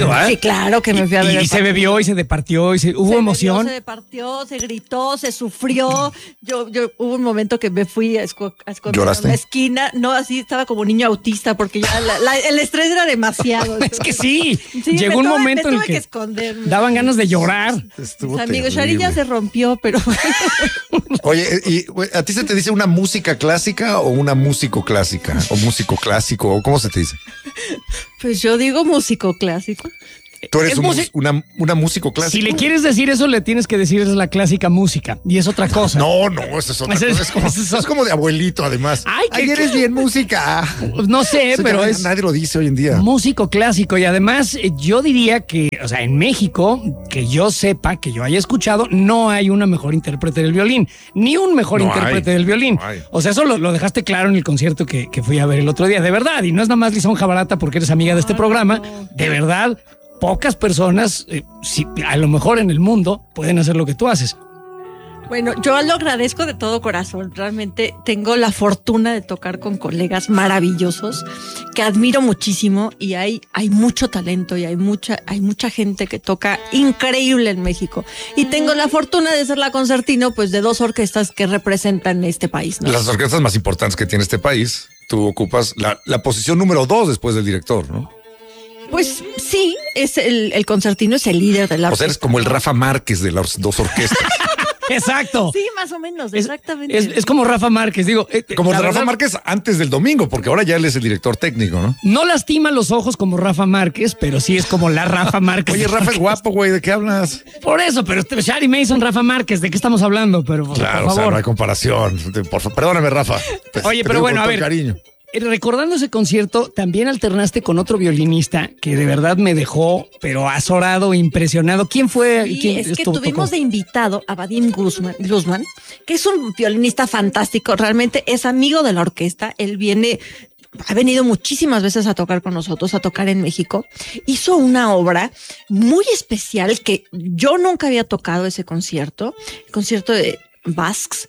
ido, ¿eh? Sí, claro que me fui a ver. Y se bebió y se departió y hubo emoción. Se departió, se gritó, se sufrió. Yo hubo un momento que me fui a esconder en una esquina. No, así estaba como niño autista porque ya el estrés era demasiado. Es que sí. Llegó un momento en el que daban ganas de llorar. Amigo, Shari ya se rompió, pero... Oye, ¿y a ti se te dice una música clásica o una músico clásica? ¿O músico clásico? ¿O cómo se te dice? Pues yo digo músico clásico. Tú eres una músico clásico. Si le quieres decir eso, le tienes que decir es la clásica música. Y es otra cosa. No, eso es otra cosa. Es como de abuelito, además. Ay, eres bien música. No sé, eso pero nadie lo dice hoy en día. Músico clásico. Y además, yo diría que, o sea, en México, que yo sepa, que yo haya escuchado, no hay una mejor intérprete del violín. Ni un mejor intérprete del violín. O sea, eso lo dejaste claro en el concierto que fui a ver el otro día. De verdad. Y no es nada más lisonja barata porque eres amiga de este programa. De verdad. Pocas personas, a lo mejor en el mundo, pueden hacer lo que tú haces. Bueno, yo lo agradezco de todo corazón. Realmente tengo la fortuna de tocar con colegas maravillosos que admiro muchísimo y hay mucho talento y hay mucha gente que toca increíble en México. Y tengo la fortuna de ser la concertino, pues, de dos orquestas que representan este país, ¿no? Las orquestas más importantes que tiene este país. Tú ocupas la posición número 2 después del director, ¿no? Pues sí, es el concertino es el líder de la orquesta. O sea, eres como el Rafa Márquez de las dos orquestas. Exacto. Sí, más o menos, exactamente. Es como Rafa Márquez, digo. Como de Rafa Márquez antes del domingo, porque ahora ya él es el director técnico, ¿no? No lastima los ojos como Rafa Márquez, pero sí es como la Rafa Márquez. Oye, Rafa es guapo, güey, ¿de qué hablas? Por eso, pero Shari Mason, Rafa Márquez, ¿de qué estamos hablando? Pero, claro, por favor. O sea, no hay comparación. Por favor, perdóname, Rafa. Oye, pero bueno, a ver. Cariño. Recordando ese concierto, también alternaste con otro violinista que de verdad me dejó, pero azorado, impresionado. ¿Quién fue? Sí, es que tuvimos de invitado a Vadim Guzmán, que es un violinista fantástico, realmente es amigo de la orquesta. Él ha venido muchísimas veces a tocar con nosotros, a tocar en México. Hizo una obra muy especial que yo nunca había tocado ese concierto, el concierto de Basques.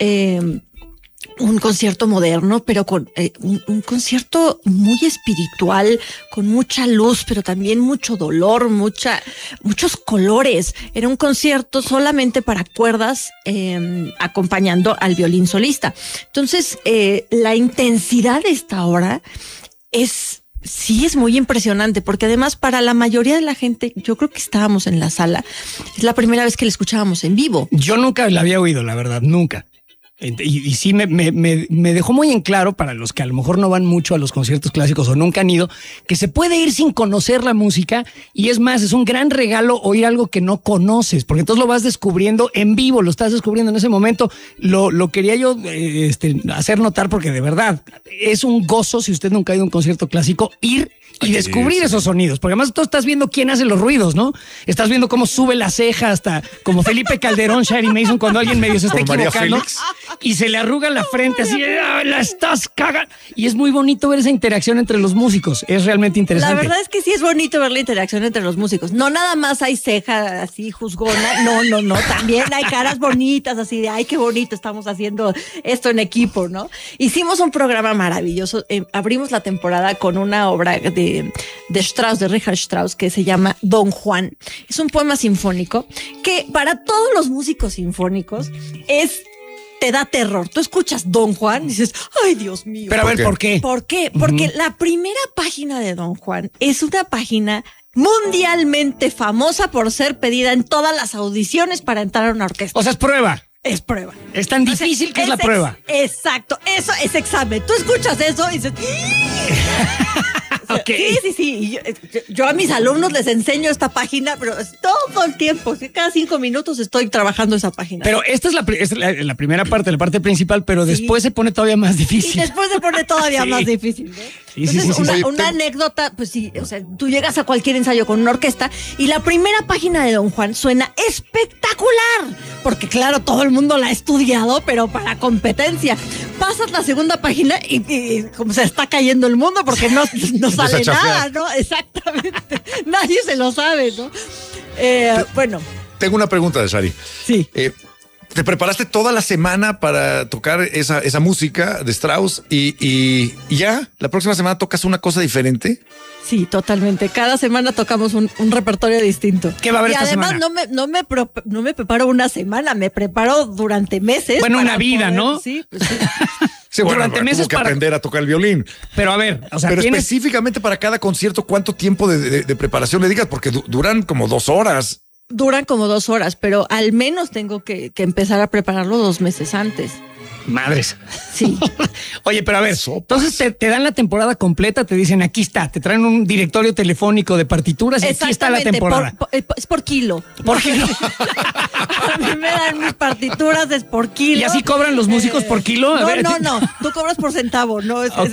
Un concierto moderno, pero con un concierto muy espiritual, con mucha luz, pero también mucho dolor, muchos colores. Era un concierto solamente para cuerdas, acompañando al violín solista. Entonces, la intensidad de esta obra sí es muy impresionante, porque además para la mayoría de la gente, yo creo que estábamos en la sala, es la primera vez que la escuchábamos en vivo. Yo nunca la había oído, la verdad, nunca. Y sí me dejó muy en claro, para los que a lo mejor no van mucho a los conciertos clásicos o nunca han ido, que se puede ir sin conocer la música, y es más, es un gran regalo oír algo que no conoces, porque entonces lo vas descubriendo en vivo, lo estás descubriendo en ese momento. Lo quería yo hacer notar, porque de verdad es un gozo, si usted nunca ha ido a un concierto clásico, ir y descubrir esos sonidos, porque además tú estás viendo quién hace los ruidos, ¿no? Estás viendo cómo sube la ceja, hasta como Felipe Calderón, Shari Mason, cuando alguien medio se está equivocando y se le arruga la frente así, la estás cagando. Y es muy bonito ver esa interacción entre los músicos, es realmente interesante. La verdad es que sí es bonito ver la interacción entre los músicos. No nada más hay ceja así juzgona, no, también hay caras bonitas así de, ay, qué bonito, estamos haciendo esto en equipo, ¿no? Hicimos un programa maravilloso, abrimos la temporada con una obra de Strauss, de Richard Strauss, que se llama Don Juan. Es un poema sinfónico que para todos los músicos sinfónicos te da terror. Tú escuchas Don Juan y dices, ay, Dios mío. Pero a ver, ¿por qué? ¿Por qué? Porque la primera página de Don Juan es una página mundialmente famosa por ser pedida en todas las audiciones para entrar a una orquesta. O sea, es prueba. Es prueba. Es tan difícil que es la prueba. Exacto, eso es examen. Tú escuchas eso y dices... Okay. Sí. Yo a mis alumnos les enseño esta página, pero todo el tiempo, cada 5 minutos estoy trabajando esa página. Pero esta es la primera parte, la parte principal, pero después se pone todavía más difícil. Y después se pone todavía más difícil, ¿no? Entonces, una anécdota, pues sí, o sea, tú llegas a cualquier ensayo con una orquesta y la primera página de Don Juan suena espectacular, porque claro, todo el mundo la ha estudiado, pero para competencia. Pasas la segunda página y como se está cayendo el mundo porque no sale nada, ¿no? Exactamente. Nadie se lo sabe, ¿no? Bueno. Tengo una pregunta de Shari. Sí. te preparaste toda la semana para tocar esa música de Strauss y ya la próxima semana tocas una cosa diferente. Sí, totalmente. Cada semana tocamos un repertorio distinto. ¿Qué va a haber esta además semana? no me preparo una semana, me preparo durante meses. Bueno, para una vida, poder, ¿no? Sí, pues sí. Sí, bueno, Durante tuvo meses que para- aprender a tocar el violín. Pero a ver, o sea, Pero tienes... específicamente para cada concierto, ¿cuánto tiempo de preparación le digas? Porque duran como 2 horas. Duran como 2 horas, pero al menos tengo que empezar a prepararlo 2 meses antes. Madres. Sí. Oye, pero a ver, Sopas. entonces te dan la temporada completa, te dicen, aquí está, te traen un directorio telefónico de partituras y aquí está la temporada. Es por kilo. ¿Por qué no? A mí me dan mis partituras, es por kilo. ¿Y así cobran los músicos por kilo? A ver. No. Tú cobras por centavo, ¿no? Ok.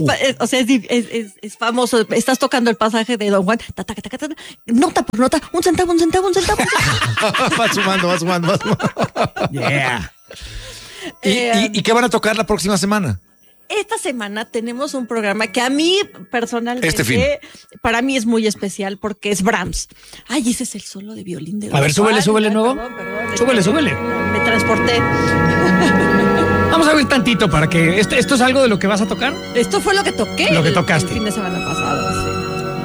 Es famoso. Estás tocando el pasaje de Don Juan. Nota por nota. Un centavo. Va sumando. Yeah. ¿Y qué van a tocar la próxima semana? Esta semana tenemos un programa que a mí personalmente, Este fin. para mí es muy especial porque es Brahms. Ay, ese es el solo de violín de Don A ver, súbele, Juan. súbele Ay, nuevo. Perdón. Súbele. Me transporté. Vamos a ver tantito para que... ¿Esto es algo de lo que vas a tocar? Esto fue lo que toqué. Lo que tocaste. El fin de semana pasado, sí.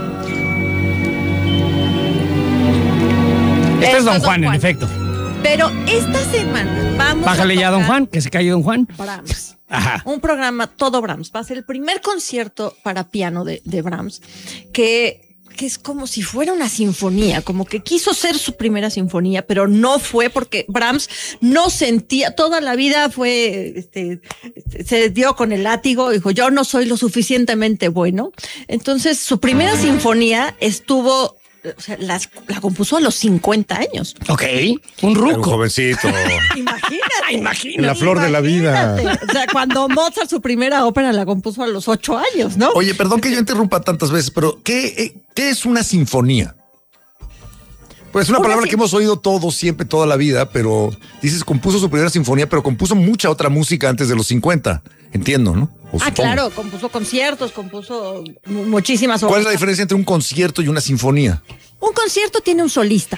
Este es Esto Don Juan, en efecto. Pero esta semana vamos Bájale a ya a Don tocar Juan, que se calle Don Juan. Brahms. Ajá. Un programa todo Brahms. Va a ser el primer concierto para piano de Brahms que es como si fuera una sinfonía, como que quiso ser su primera sinfonía, pero no fue porque Brahms no sentía, toda la vida fue, se dio con el látigo, dijo, yo no soy lo suficientemente bueno. Entonces, su primera sinfonía estuvo, o sea, la compuso a los 50 años. Ok, un Un ruco. jovencito. Imagínate. En la flor de la vida. Imagínate. O sea, cuando Mozart su primera ópera la compuso a los 8 años, ¿no? Oye, perdón que yo interrumpa tantas veces, pero ¿qué es una sinfonía? Pues es una palabra que hemos oído todos siempre, toda la vida, pero dices, compuso su primera sinfonía, pero compuso mucha otra música antes de los 50. Entiendo, ¿no? O supongo. Claro, compuso conciertos, compuso muchísimas obras. ¿Cuál es la diferencia entre un concierto y una sinfonía? Un concierto tiene un solista.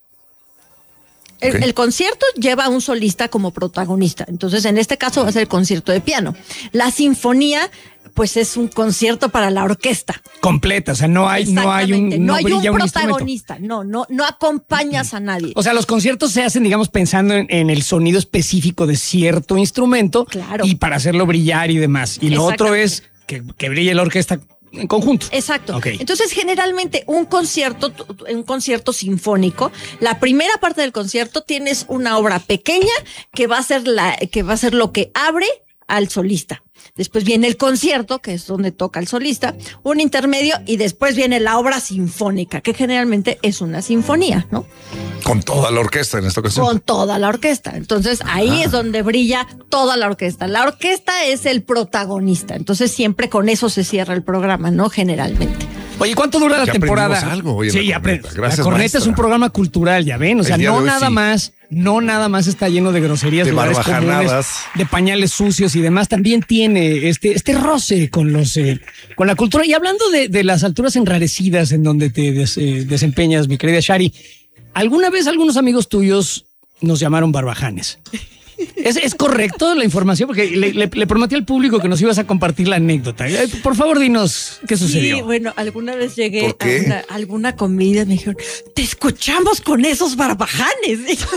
Ok. El concierto lleva a un solista como protagonista. Entonces, en este caso va a ser el concierto de piano. La sinfonía, pues es un concierto para la orquesta. Completa, o sea, no hay Exactamente. un no hay un brilla instrumento. protagonista. No acompañas a nadie. O sea, los conciertos se hacen, digamos, pensando en el sonido específico de cierto instrumento. Claro. Y para hacerlo brillar y demás. Y lo otro es Exactamente. que brille la orquesta en conjunto. Exacto. Ok. Entonces, generalmente un concierto sinfónico, la primera parte del concierto tienes una obra pequeña que va a ser lo que abre al solista. Después viene el concierto, que es donde toca el solista, un intermedio y después viene la obra sinfónica, que generalmente es una sinfonía, ¿no? Con toda la orquesta en esta ocasión. Con toda la orquesta. Entonces ahí es donde brilla toda la orquesta. La orquesta es el protagonista. Entonces siempre con eso se cierra el programa, ¿no? Generalmente. Oye, ¿cuánto dura la Ya temporada? aprendimos algo hoy en Sí, La Corneta. Gracias, La Corneta maestra. es un programa cultural, ya ven. O sea, El día de no hoy nada más está lleno de groserías, De lugares comunes, barbajanadas. de pañales sucios y demás. También tiene este roce con con la cultura. Y hablando de las alturas enrarecidas en donde te desempeñas, mi querida Shari, ¿alguna vez algunos amigos tuyos nos llamaron barbajanes? ¿Es correcto la información? Porque le prometí al público que nos ibas a compartir la anécdota. Por favor, dinos qué sucedió. Sí, bueno, alguna vez llegué ¿Por qué? a alguna comida y me dijeron, te escuchamos con esos barbajanes.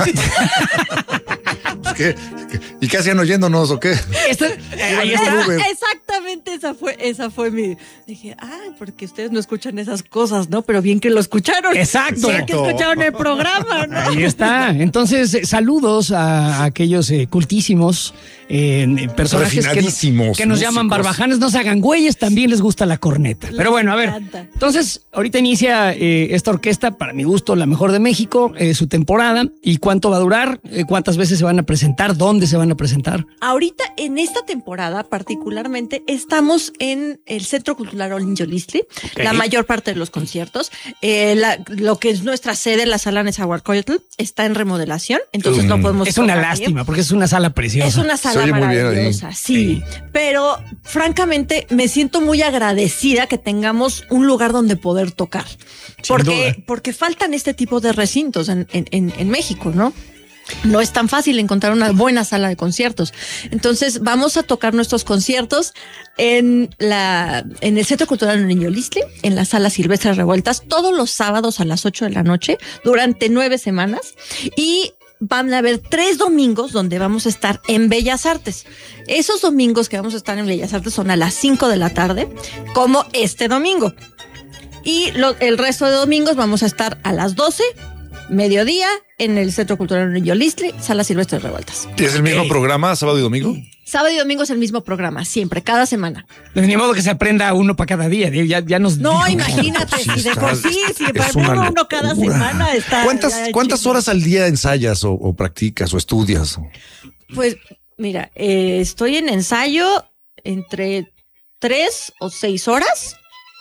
¿Y qué hacían oyéndonos o qué? Ahí está. Uber. Exactamente, esa fue mi. Dije, porque ustedes no escuchan esas cosas, ¿no? Pero bien que lo escucharon. Exacto. Bien que escucharon el programa, ¿no? Ahí está. Entonces, saludos a aquellos cultísimos personajes Refinadísimos que nos llaman músicos. barbajanes. No se hagan güeyes, también les gusta la corneta. Pero bueno, a ver. encanta. Entonces, ahorita inicia esta orquesta, para mi gusto, la mejor de México, su temporada. ¿Y cuánto va a durar? ¿Cuántas veces se van a presentar? ¿Dónde se van a presentar? Ahorita, en esta temporada particularmente, estamos en el Centro Cultural Olin Yolistli, la mayor parte de los conciertos. Lo que es nuestra sede, la sala Nezahualcóyotl, está en remodelación, entonces no podemos Es una tocar ahí. lástima, porque es una sala preciosa. Es una Se sala oye muy bien ahí. maravillosa, sí. Pero francamente me siento muy agradecida que tengamos un lugar donde poder tocar. Sin duda. Porque faltan este tipo de recintos en México, ¿no? no es tan fácil encontrar una buena sala de conciertos. Entonces vamos a tocar nuestros conciertos en el Centro Cultural Niño Listli, en la Sala Silvestre Revueltas, todos los sábados a las 8 de la noche, durante 9 semanas. Y van a haber 3 domingos donde vamos a estar en Bellas Artes. Esos domingos que vamos a estar en Bellas Artes son a las 5 de la tarde, como este domingo. Y el resto de domingos vamos a estar a las 12, mediodía, en el Centro Cultural Niño Listli, Sala Silvestre Revueltas. ¿Es el mismo programa, sábado y domingo? Sábado y domingo es el mismo programa, siempre, cada semana. Pues ni modo que se aprenda uno para cada día. Ya nos No, dijo. imagínate, Sí, si de por sí, si es aprende una uno cada locura. semana está. ¿Cuántas horas al día ensayas o practicas o estudias? Pues mira, estoy en ensayo entre 3 o 6 horas.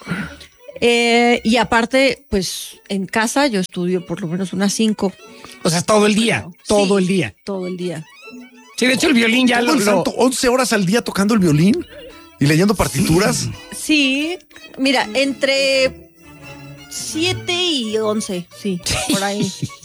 Y aparte, pues en casa yo estudio por lo menos unas 5. O sea, todo el día, todo el día. Todo el día. Sí, de hecho el violín ya ¿Todo el santo 11 horas al día tocando el violín y leyendo partituras? Sí, mira, entre 7 y 11, sí, por ahí.